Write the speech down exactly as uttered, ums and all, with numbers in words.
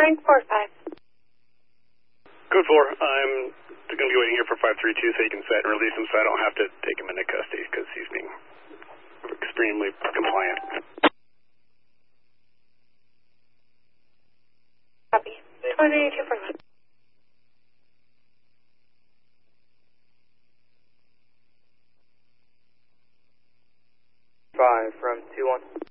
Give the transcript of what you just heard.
nine four five. Code four, I'm going to be waiting here for five three two so you can set and release him so I don't have to take him into custody because he's being extremely compliant. Copy. twenty two four one. Five from two one.